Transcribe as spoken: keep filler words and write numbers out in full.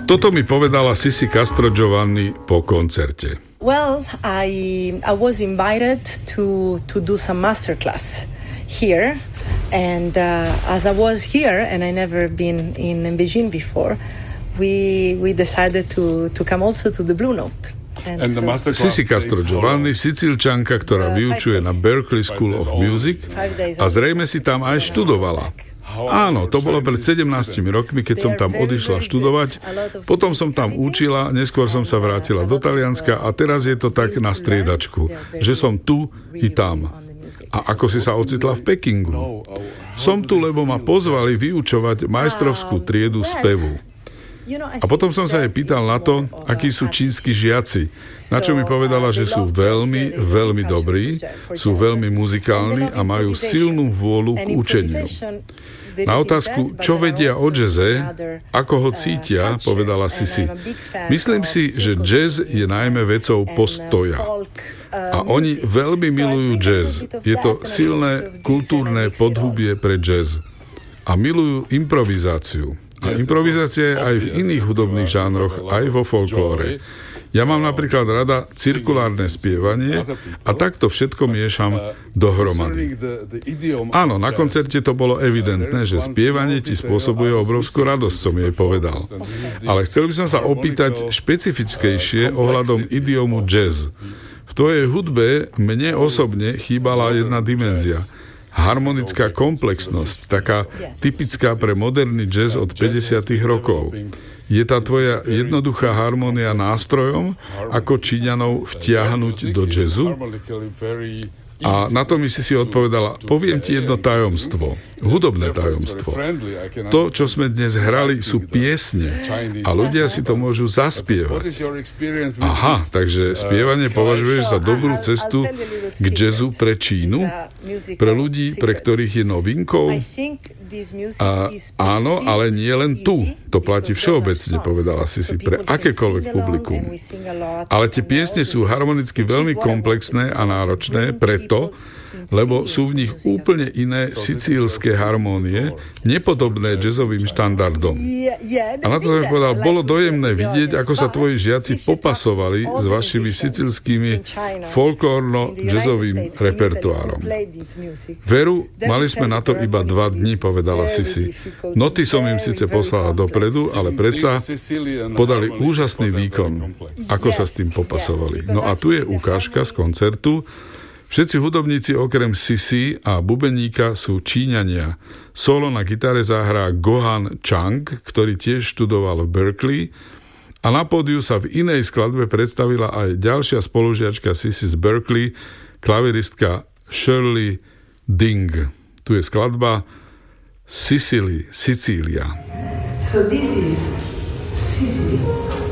Toto mi povedala Sisi Castrogiovanni po koncerte. Well, I I was invited to to do some masterclass here, and uh, as I was here and I never been in Beijing before, we we decided to to come also to the Blue Note. Sisi Castrogiovanni, Sicílčanka, ktorá vyučuje na Berklee School of Music a zrejme si tam aj študovala. Áno, to bolo pred sedemnástimi rokmi, keď som tam odišla študovať, potom som tam učila, neskôr som sa vrátila do Talianska a teraz je to tak na striedačku, že som tu i tam. A ako si sa ocitla v Pekingu? Som tu, lebo ma pozvali vyučovať majstrovskú triedu spevu. A potom som sa jej pýtal na to, akí sú čínsky žiaci, na čo mi povedala, že sú veľmi, veľmi dobrí, sú veľmi muzikálni a majú silnú vôľu k učeniu. Na otázku, čo vedia o jazze, ako ho cítia, povedala Sisi. Myslím si, že jazz je najmä vecou postoja. A oni veľmi milujú jazz. Je to silné kultúrne podhubie pre jazz. A milujú improvizáciu. A improvizácia je aj v iných hudobných žánroch, aj vo folklóre. Ja mám napríklad rada cirkulárne spievanie a takto všetko miešam dohromady. Áno, na koncerte to bolo evidentné, že spievanie ti spôsobuje obrovskú radosť, som jej povedal. Ale chcel by som sa opýtať špecifickejšie ohľadom idiomu jazz. V tvojej hudbe mne osobne chýbala jedna dimenzia. Harmonická komplexnosť, taká typická pre moderný jazz od päťdesiatych rokov. Je tá tvoja jednoduchá harmónia nástrojom, ako Číňanov vtiahnuť do jazzu? A na to mi si si odpovedala, poviem ti jedno tajomstvo, hudobné tajomstvo. To, čo sme dnes hrali, sú piesne a ľudia si to môžu zaspievať. Aha, takže spievanie považuješ za dobrú cestu k jazzu pre Čínu? Pre ľudí, pre ktorých je novinkou? A, áno, ale nie len tu. To platí všeobecne, povedala si si, pre akékoľvek publikum. Ale tie piesne sú harmonicky veľmi komplexné a náročné preto, lebo sú v nich úplne iné sicílske harmónie, nepodobné jazzovým štandardom. A na to som povedal, bolo dojemné vidieť, ako sa tvoji žiaci popasovali s vašimi sicílskými folklórno-jazzovým repertoárom. Veru, mali sme na to iba dva dni, povedala Sisi. Noty som im síce poslala dopredu, ale predsa podali úžasný výkon, ako sa s tým popasovali. No a tu je ukážka z koncertu. Všetci hudobníci okrem Sisi a bubeníka sú Číňania. Solo na gitare zahrá Gohan Chang, ktorý tiež študoval v Berklee, a na pódiu sa v inej skladbe predstavila aj ďalšia spolužiačka Sisi z Berklee, klaviristka Shirley Ding. Tu je skladba Sicily, Sicília. So this is Sicily.